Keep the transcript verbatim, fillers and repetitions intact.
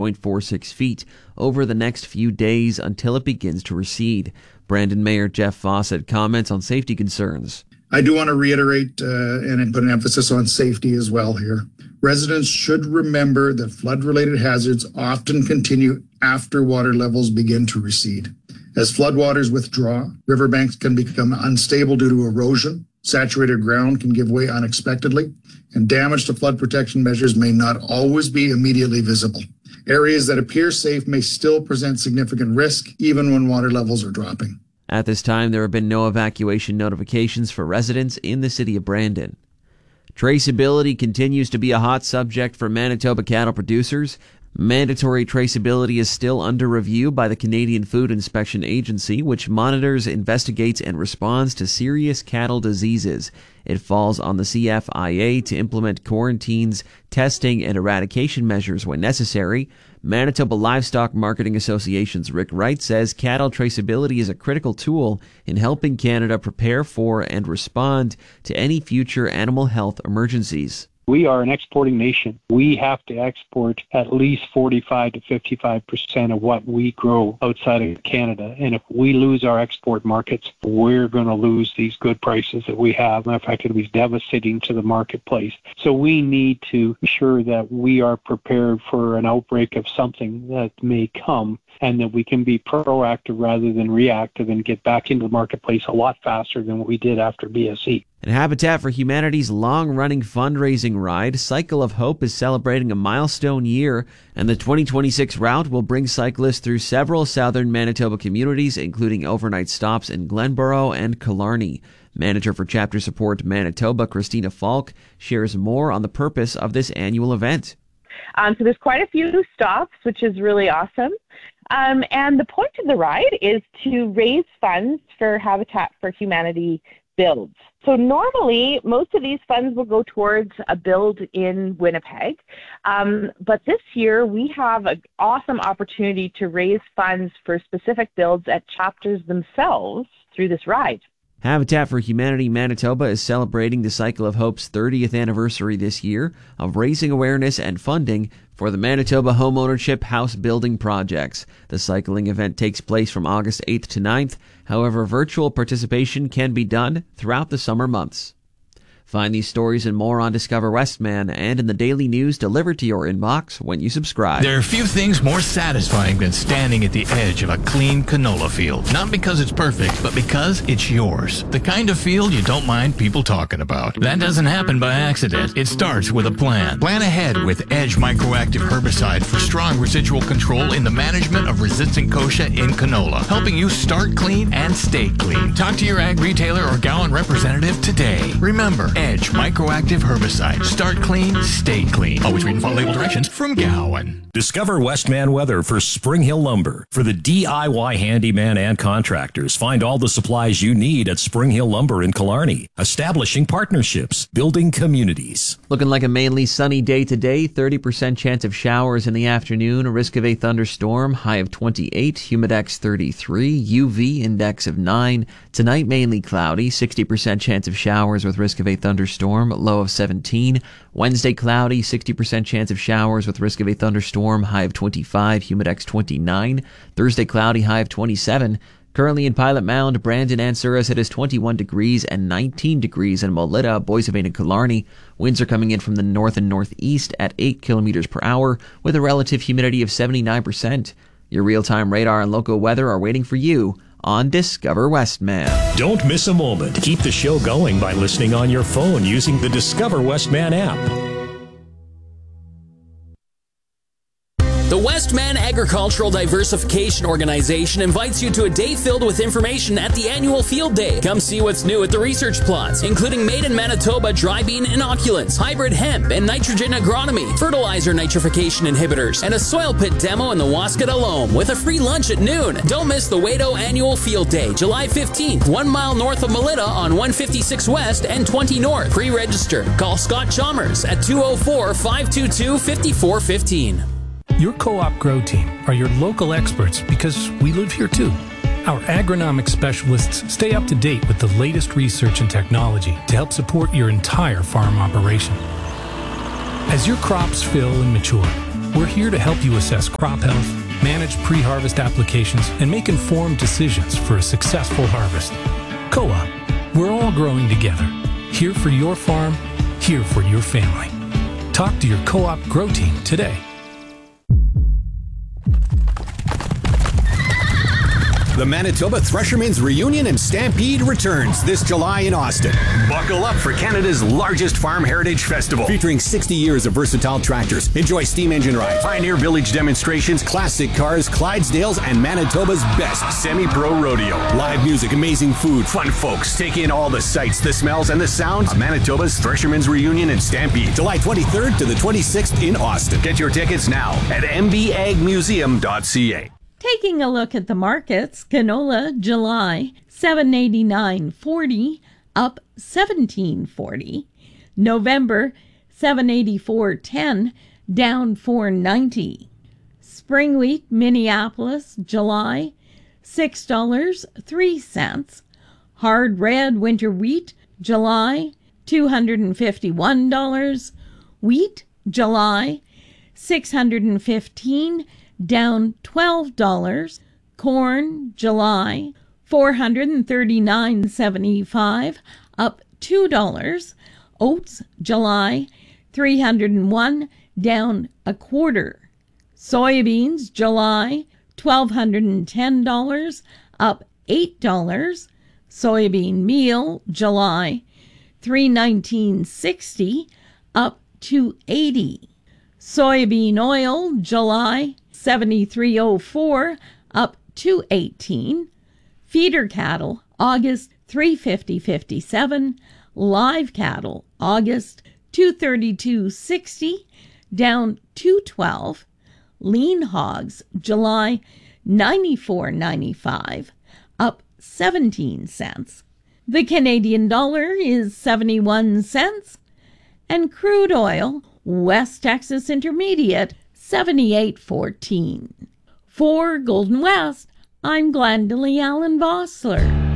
point four six feet over the next few days until it begins to recede. Brandon Mayor Jeff Fawcett comments on safety concerns. I do want to reiterate uh, and put an emphasis on safety as well here. Residents should remember that flood-related hazards often continue after water levels begin to recede. As floodwaters withdraw, riverbanks can become unstable due to erosion, saturated ground can give way unexpectedly, and damage to flood protection measures may not always be immediately visible. Areas that appear safe may still present significant risk even when water levels are dropping. At this time, there have been no evacuation notifications for residents in the city of Brandon. Traceability continues to be a hot subject for Manitoba cattle producers. Mandatory traceability is still under review by the Canadian Food Inspection Agency, which monitors, investigates, and responds to serious cattle diseases. It falls on the C F I A to implement quarantines, testing, and eradication measures when necessary. Manitoba Livestock Marketing Association's Rick Wright says cattle traceability is a critical tool in helping Canada prepare for and respond to any future animal health emergencies. We are an exporting nation. We have to export at least forty-five to fifty-five percent of what we grow outside of Canada. And if we lose our export markets, we're going to lose these good prices that we have. Matter of fact, it'll be devastating to the marketplace. So we need to ensure that we are prepared for an outbreak of something that may come, and that we can be proactive rather than reactive and get back into the marketplace a lot faster than what we did after B S E. And Habitat for Humanity's long-running fundraising ride, Cycle of Hope, is celebrating a milestone year, and the twenty twenty-six route will bring cyclists through several southern Manitoba communities, including overnight stops in Glenborough and Killarney. Manager for Chapter Support Manitoba, Christina Falk, shares more on the purpose of this annual event. Um, so there's quite a few stops, which is really awesome. Um, and the point of the ride is to raise funds for Habitat for Humanity builds. So normally, most of these funds will go towards a build in Winnipeg. Um, but this year, we have an awesome opportunity to raise funds for specific builds at chapters themselves through this ride. Habitat for Humanity Manitoba is celebrating the Cycle of Hope's thirtieth anniversary this year of raising awareness and funding for the Manitoba homeownership house building projects. The cycling event takes place from August eighth to ninth. However, virtual participation can be done throughout the summer months. Find these stories and more on Discover Westman and in the daily news delivered to your inbox when you subscribe. There are few things more satisfying than standing at the edge of a clean canola field. Not because it's perfect, but because it's yours. The kind of field you don't mind people talking about. That doesn't happen by accident. It starts with a plan. Plan ahead with Edge Microactive Herbicide for strong residual control in the management of resistant kochia in canola, helping you start clean and stay clean. Talk to your ag retailer or Gowan representative today. Remember, Edge Microactive Herbicide. Start clean, stay clean. Always read and follow label directions from Gowan. Discover Westman Weather for Spring Hill Lumber. For the D I Y handyman and contractors, find all the supplies you need at Spring Hill Lumber in Killarney. Establishing partnerships, building communities. Looking like a mainly sunny day today. thirty percent chance of showers in the afternoon. A risk of a thunderstorm. High of twenty-eight. Humidex thirty-three. U V index of nine. Tonight mainly cloudy. sixty percent chance of showers with risk of a thunderstorm. Low of seventeen. Wednesday cloudy. sixty percent chance of showers with risk of a thunderstorm. High of twenty-five. Humidex twenty-nine. Thursday cloudy. High of twenty-seven. Currently in Pilot Mound, Brandon and Souris, it is twenty-one degrees and nineteen degrees in Molita, Boissevain and Killarney. Winds are coming in from the north and northeast at eight kilometers per hour with a relative humidity of seventy-nine percent. Your real-time radar and local weather are waiting for you on Discover Westman. Don't miss a moment. Keep the show going by listening on your phone using the Discover Westman app. The Westman Agricultural Diversification Organization invites you to a day filled with information at the annual Field Day. Come see what's new at the research plots, including made in Manitoba dry bean inoculants, hybrid hemp and nitrogen agronomy, fertilizer nitrification inhibitors, and a soil pit demo in the Wascata Loam with a free lunch at noon. Don't miss the Wado Annual Field Day, July fifteenth, one mile north of Melita on one fifty-six West and twenty North. Pre-register. Call Scott Chalmers at two oh four, five two two, five four one five. Your Co-op Grow team are your local experts because we live here too. Our agronomic specialists stay up to date with the latest research and technology to help support your entire farm operation. As your crops fill and mature, We're here to help you assess crop health, manage pre-harvest applications, and make informed decisions for a successful harvest. Co-op, we're all growing together. Here for your farm, here for your family. Talk to your Co-op Grow Team today. The Manitoba Threshermen's Reunion and Stampede returns this July in Austin. Buckle up for Canada's largest farm heritage festival. Featuring sixty years of versatile tractors. Enjoy steam engine rides, Pioneer Village demonstrations, classic cars, Clydesdales, and Manitoba's best semi-pro rodeo. Live music, amazing food, fun folks. Take in all the sights, the smells, and the sounds of Manitoba's Threshermen's Reunion and Stampede. July twenty-third to the twenty-sixth in Austin. Get your tickets now at m b ag museum dot c a. Taking a look at the markets, canola July seven eighty-nine forty, up seventeen forty. November seven eighty-four ten, down four ninety. Spring wheat Minneapolis July six dollars and three cents. Hard red winter wheat July two hundred fifty-one dollars. Wheat July six hundred fifteen dollars, down twelve dollars. Corn July four hundred thirty-nine dollars and seventy-five cents, up two dollars. Oats July three hundred one dollars, down a quarter. Soybeans July twelve hundred ten dollars, up eight dollars. Soybean meal July three hundred nineteen dollars and sixty cents, up two dollars and eighty cents. Soybean oil July seventy-three oh four, up two eighteen. Feeder cattle August three fifty fifty-seven. Live cattle August two thirty-two sixty, down two twelve. Lean hogs July ninety-four ninety-five, up seventeen cents. The Canadian dollar is seventy-one cents, and crude oil West Texas Intermediate seventy-eight fourteen. For Golden West, I'm Glendalee Allen Vossler.